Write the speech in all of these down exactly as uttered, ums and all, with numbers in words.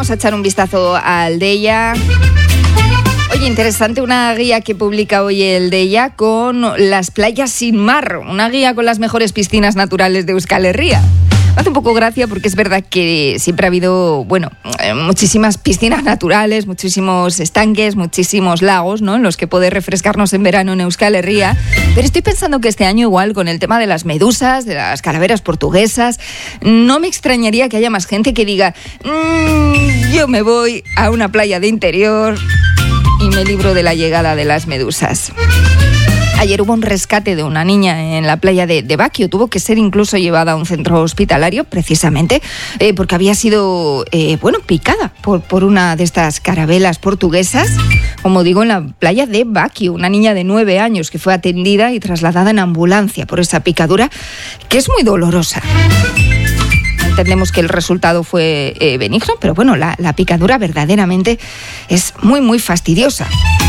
vamos a echar un vistazo al Deia. Oye, interesante una guía que publica hoy el Deia con las playas sin mar, una guía con las mejores piscinas naturales de Euskal Herria. Me hace un poco gracia porque es verdad que siempre ha habido, bueno, muchísimas piscinas naturales, muchísimos estanques, muchísimos lagos, ¿no?, en los que poder refrescarnos en verano en Euskal Herria. Pero estoy pensando que este año igual con el tema de las medusas, de las calaveras portuguesas, no me extrañaría que haya más gente que diga mmm, yo me voy a una playa de interior y me libro de la llegada de las medusas. Ayer hubo un rescate de una niña en la playa de, de Baquio. Tuvo que ser incluso llevada a un centro hospitalario, precisamente, eh, porque había sido, eh, bueno, picada por, por una de estas carabelas portuguesas, como digo, en la playa de Baquio. Una niña de nueve años que fue atendida y trasladada en ambulancia por esa picadura, que es muy dolorosa. Entendemos que el resultado fue eh, benigno, pero bueno, la, la picadura verdaderamente es muy, muy fastidiosa.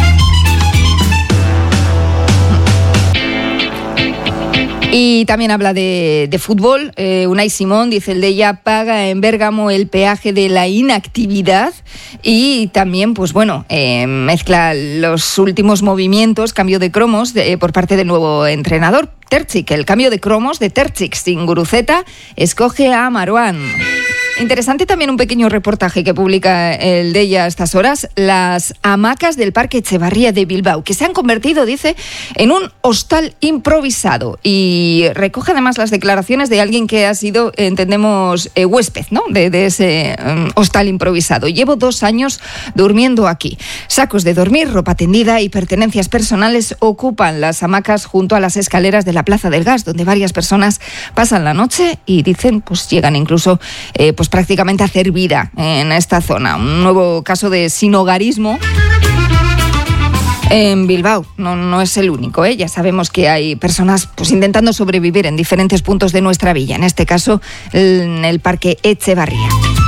Y también habla de, de fútbol. Eh, Unai Simón, dice el Deia, paga en Bérgamo el peaje de la inactividad y también, pues bueno, eh, mezcla los últimos movimientos, cambio de cromos de, por parte del nuevo entrenador, Terzic. El cambio de cromos de Terzic sin Guruceta, escoge a Marouane. Interesante también un pequeño reportaje que publica el Deia a estas horas, las hamacas del Parque Etxebarria de Bilbao, que se han convertido, dice, en un hostal improvisado, y recoge además las declaraciones de alguien que ha sido, entendemos, eh, huésped, ¿no?, de, de ese um, hostal improvisado. Llevo dos años durmiendo aquí. Sacos de dormir, ropa tendida y pertenencias personales ocupan las hamacas junto a las escaleras de la Plaza del Gas, donde varias personas pasan la noche y dicen, pues llegan incluso eh, pues, Pues prácticamente a hacer vida en esta zona. Un nuevo caso de sinhogarismo en Bilbao. No, no es el único, ¿eh? Ya sabemos que hay personas pues intentando sobrevivir en diferentes puntos de nuestra villa, en este caso en el Parque Etxebarria.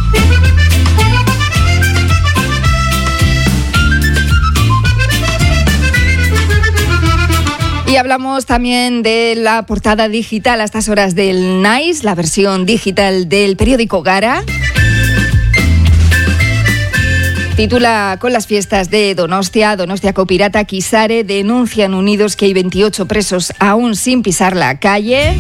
Y hablamos también de la portada digital a estas horas del Naiz, la versión digital del periódico Gara. Titula: con las fiestas de Donostia, Donostiako Piratak Izare denuncian unidos que hay veintiocho presos aún sin pisar la calle.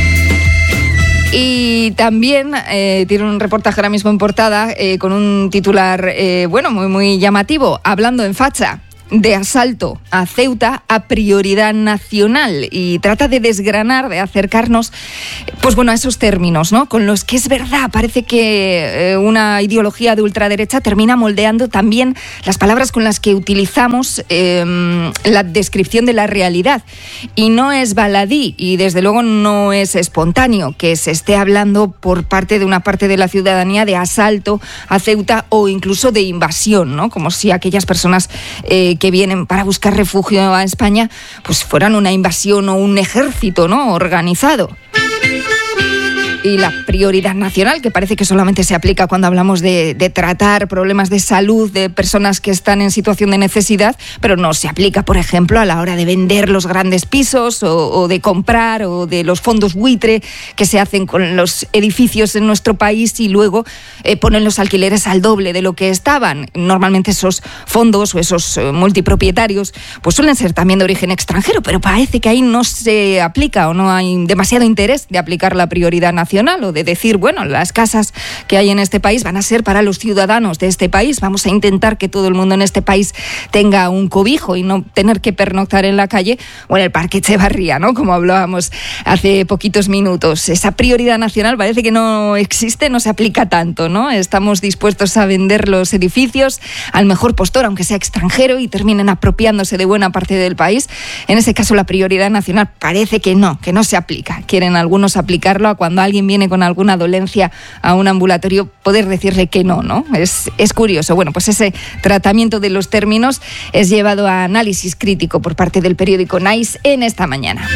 Y también eh, tiene un reportaje ahora mismo en portada eh, con un titular, eh, bueno, muy, muy llamativo, hablando en facha. De asalto a Ceuta a prioridad nacional, y trata de desgranar, de acercarnos pues bueno, a esos términos, ¿no?, con los que es verdad, parece que eh, una ideología de ultraderecha termina moldeando también las palabras con las que utilizamos eh, la descripción de la realidad, y no es baladí y desde luego no es espontáneo que se esté hablando por parte de una parte de la ciudadanía de asalto a Ceuta o incluso de invasión, ¿no?, como si aquellas personas eh, que vienen para buscar refugio a España pues fueran una invasión o un ejército, ¿no?, organizado. Y la prioridad nacional, que parece que solamente se aplica cuando hablamos de, de tratar problemas de salud de personas que están en situación de necesidad, pero no se aplica, por ejemplo, a la hora de vender los grandes pisos o, o de comprar, o de los fondos buitre que se hacen con los edificios en nuestro país y luego eh, ponen los alquileres al doble de lo que estaban. Normalmente esos fondos o esos eh, multipropietarios pues suelen ser también de origen extranjero, pero parece que ahí no se aplica o no hay demasiado interés de aplicar la prioridad nacional, o de decir, bueno, las casas que hay en este país van a ser para los ciudadanos de este país, vamos a intentar que todo el mundo en este país tenga un cobijo y no tener que pernoctar en la calle o en el Parque Etxebarria, ¿no?, como hablábamos hace poquitos minutos. Esa prioridad nacional parece que no existe, no se aplica tanto, ¿no? Estamos dispuestos a vender los edificios al mejor postor, aunque sea extranjero, y terminen apropiándose de buena parte del país. En ese caso la prioridad nacional parece que no, que no se aplica. Quieren algunos aplicarlo a cuando alguien viene con alguna dolencia a un ambulatorio, poder decirle que no, ¿no? Es, es curioso. Bueno, pues ese tratamiento de los términos es llevado a análisis crítico por parte del periódico Naiz en esta mañana.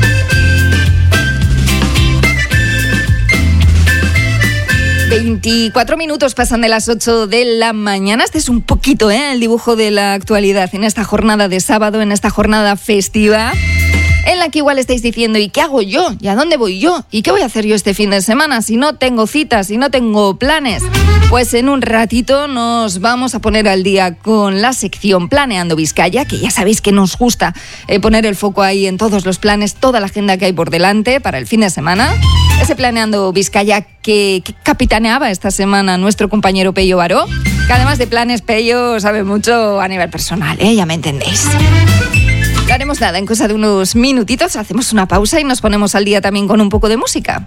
veinticuatro minutos pasan de las ocho de la mañana. Este es un poquito ¿eh? el dibujo de la actualidad en esta jornada de sábado, en esta jornada festiva. en la que igual estáis diciendo, ¿y qué hago yo? ¿Y a dónde voy yo? ¿Y qué voy a hacer yo este fin de semana si no tengo citas, si no tengo planes? Pues en un ratito nos vamos a poner al día con la sección Planeando Vizcaya, que ya sabéis que nos gusta eh, poner el foco ahí en todos los planes, toda la agenda que hay por delante para el fin de semana. Ese Planeando Vizcaya que, que capitaneaba esta semana nuestro compañero Pello Baró, que además de planes, Pello sabe mucho a nivel personal, ¿eh? Ya me entendéis. No haremos nada, en cosa de unos minutitos hacemos una pausa y nos ponemos al día también con un poco de música.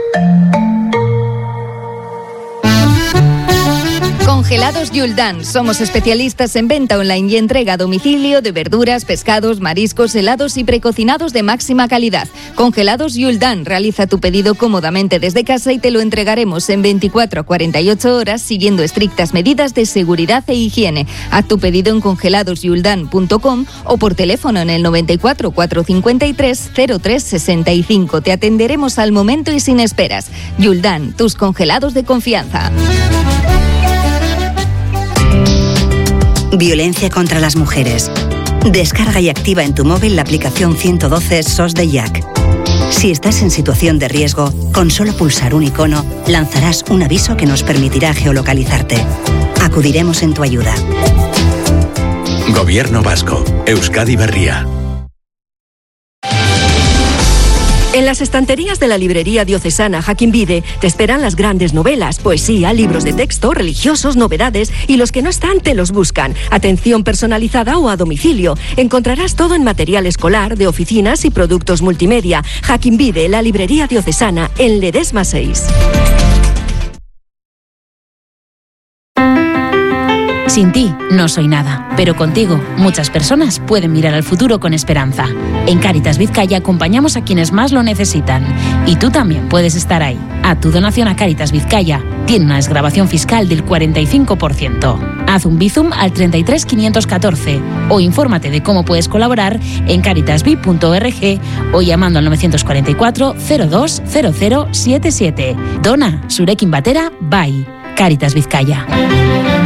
Congelados Yuldan. Somos especialistas en venta online y entrega a domicilio de verduras, pescados, mariscos, helados y precocinados de máxima calidad. Congelados Yuldan. Realiza tu pedido cómodamente desde casa y te lo entregaremos en veinticuatro a cuarenta y ocho horas siguiendo estrictas medidas de seguridad e higiene. Haz tu pedido en congelados yuldan punto com o por teléfono en el noventa y cuatro, cuatrocientos cincuenta y tres, cero tres sesenta y cinco. Te atenderemos al momento y sin esperas. Yuldan, tus congelados de confianza. Violencia contra las mujeres. Descarga y activa en tu móvil la aplicación ciento doce S O S de Jack. Si estás en situación de riesgo, con solo pulsar un icono, lanzarás un aviso que nos permitirá geolocalizarte. Acudiremos en tu ayuda. Gobierno vasco. Euskadi Berria. En las estanterías de la librería diocesana Jaquín Vide te esperan las grandes novelas, poesía, libros de texto, religiosos, novedades y los que no están te los buscan. Atención personalizada o a domicilio. Encontrarás todo en material escolar, de oficinas y productos multimedia. Jaquín Vide, la librería diocesana, en Ledesma seis. Sin ti no soy nada, pero contigo muchas personas pueden mirar al futuro con esperanza. En Cáritas Vizcaya acompañamos a quienes más lo necesitan y tú también puedes estar ahí. A tu donación a Cáritas Vizcaya tiene una desgravación fiscal del cuarenta y cinco por ciento. Haz un bizum al treinta y tres quinientos catorce o infórmate de cómo puedes colaborar en caritasvi punto org o llamando al novecientos cuarenta y cuatro, cero dos, cero cero siete siete. Dona, Zurekin batera, bai. Cáritas Vizcaya.